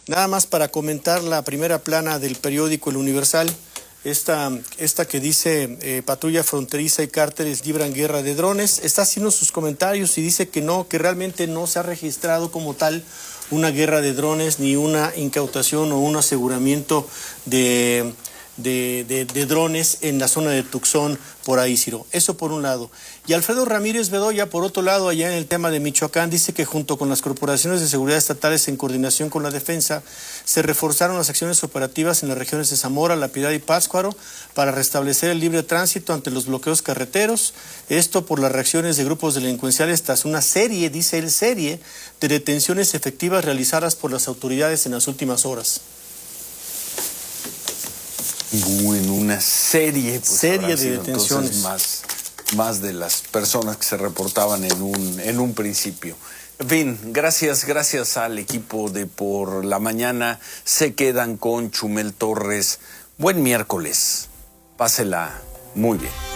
Nada más para comentar la primera plana del periódico El Universal, esta que dice patrulla fronteriza y cárteles libran guerra de drones, está haciendo sus comentarios y dice que no, que realmente no se ha registrado como tal una guerra de drones, ni una incautación o un aseguramiento de drones en la zona de Tucson, por ahí, Ciro. Eso por un lado. Y Alfredo Ramírez Bedoya, por otro lado, allá en el tema de Michoacán, dice que junto con las corporaciones de seguridad estatales en coordinación con la defensa, se reforzaron las acciones operativas en las regiones de Zamora, La Piedad y Pátzcuaro para restablecer el libre tránsito ante los bloqueos carreteros. Esto por las reacciones de grupos delincuenciales tras una serie, dice él, serie de detenciones efectivas realizadas por las autoridades en las últimas horas. En una serie, pues, serie de detenciones. Más de las personas que se reportaban en un principio. En fin, gracias al equipo de Por la Mañana. Se quedan con Chumel Torres. Buen miércoles. Pásela muy bien.